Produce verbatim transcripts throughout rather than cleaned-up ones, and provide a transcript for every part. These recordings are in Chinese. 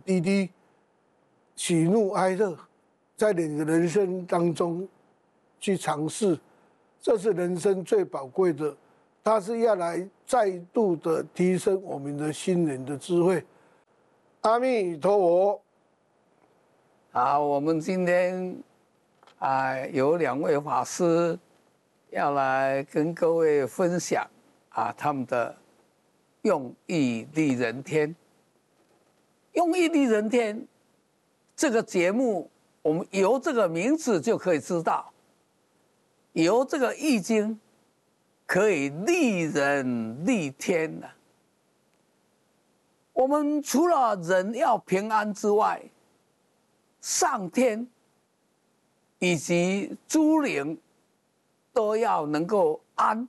滴滴喜怒哀乐，在你的人生当中去尝试，这是人生最宝贵的。它是要来再度的提升我们的心灵的智慧。阿弥陀佛。 好，我们今天啊、呃、有两位法师要来跟各位分享啊他们的用意利人天。用意利人天这个节目，我们由这个名字就可以知道，由这个易经可以利人利天的。我们除了人要平安之外，上天以及诸灵都要能够安。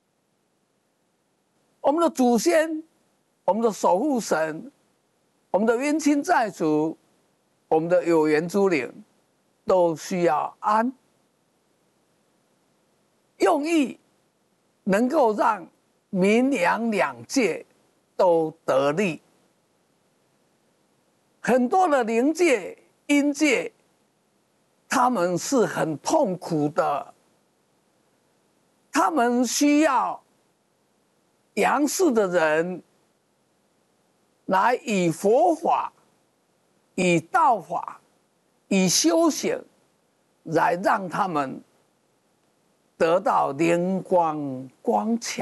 我们的祖先，我们的守护神，我们的冤亲债主，我们的有缘诸灵都需要安。用意能够让民阳两界都得利。很多的灵界、阴界，他们是很痛苦的，他们需要阳世的人来以佛法、以道法、以修行，来让他们得到灵光光强。